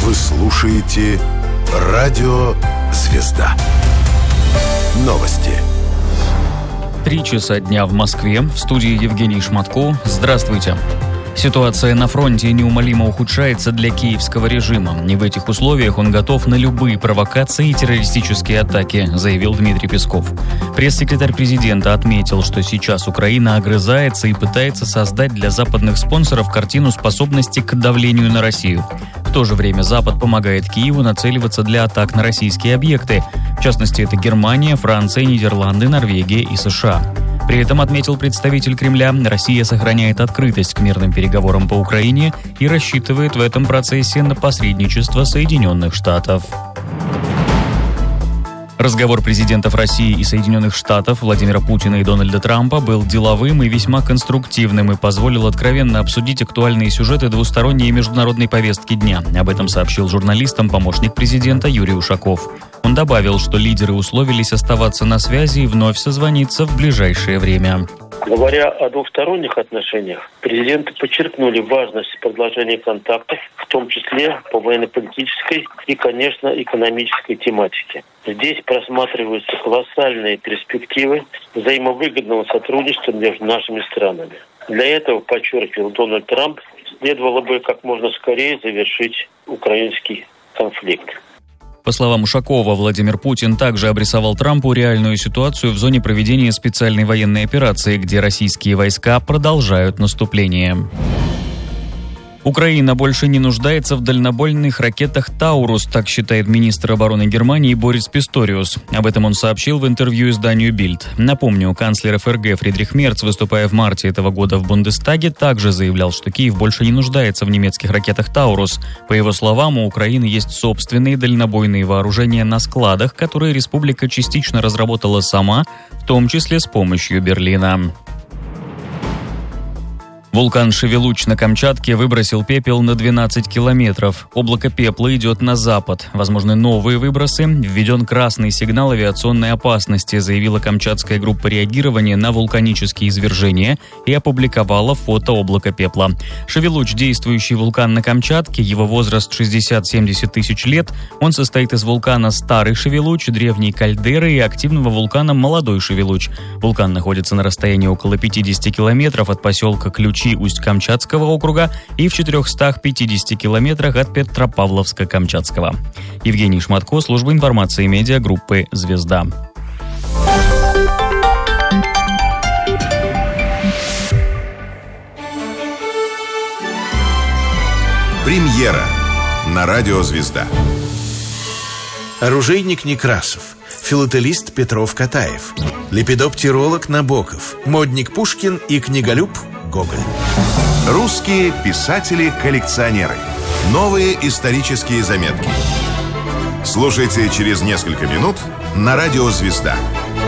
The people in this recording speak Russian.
Вы слушаете «Радио Звезда». Новости. 3 часа дня в Москве. В студии Евгений Шматко. Здравствуйте. Ситуация на фронте неумолимо ухудшается для киевского режима. И в этих условиях он готов на любые провокации и террористические атаки, заявил Дмитрий Песков. Пресс-секретарь президента отметил, что сейчас Украина огрызается и пытается создать для западных спонсоров картину способности к давлению на Россию. В то же время Запад помогает Киеву нацеливаться для атак на российские объекты. В частности, это Германия, Франция, Нидерланды, Норвегия и США. При этом, отметил представитель Кремля, Россия сохраняет открытость к мирным переговорам по Украине и рассчитывает в этом процессе на посредничество Соединенных Штатов. Разговор президентов России и Соединенных Штатов Владимира Путина и Дональда Трампа был деловым и весьма конструктивным и позволил откровенно обсудить актуальные сюжеты двусторонней и международной повестки дня. Об этом сообщил журналистам помощник президента Юрий Ушаков. Он добавил, что лидеры условились оставаться на связи и вновь созвониться в ближайшее время. Говоря о двусторонних отношениях, президенты подчеркнули важность продолжения контактов, в том числе по военно-политической и, конечно, экономической тематике. Здесь просматриваются колоссальные перспективы взаимовыгодного сотрудничества между нашими странами. Для этого, подчеркивал Дональд Трамп, следовало бы как можно скорее завершить украинский конфликт. По словам Ушакова, Владимир Путин также обрисовал Трампу реальную ситуацию в зоне проведения специальной военной операции, где российские войска продолжают наступление. Украина больше не нуждается в дальнобойных ракетах «Таурус», так считает министр обороны Германии Борис Писториус. Об этом он сообщил в интервью изданию «Бильд». Напомню, канцлер ФРГ Фридрих Мерц, выступая в марте этого года в Бундестаге, также заявлял, что Киев больше не нуждается в немецких ракетах «Таурус». По его словам, у Украины есть собственные дальнобойные вооружения на складах, которые республика частично разработала сама, в том числе с помощью Берлина. Вулкан Шевелуч на Камчатке выбросил пепел на 12 километров. Облако пепла идет на запад. Возможны новые выбросы. Введен красный сигнал авиационной опасности, заявила Камчатская группа реагирования на вулканические извержения и опубликовала фото облака пепла. Шевелуч – действующий вулкан на Камчатке. Его возраст 60-70 тысяч лет. Он состоит из вулкана Старый Шевелуч, древней кальдеры и активного вулкана Молодой Шевелуч. Вулкан находится на расстоянии около 50 километров от поселка Ключи Усть-Камчатского округа и в 450 километрах от Петропавловска-Камчатского. Евгений Шматко, служба информации медиа группы «Звезда». Премьера на радио «Звезда». Оружейник Некрасов, филателист Петров-Катаев, лепидоптиролог Набоков, модник Пушкин и книголюб Гоголь. Русские писатели-коллекционеры. Новые исторические заметки. Слушайте через несколько минут на радио «Звезда».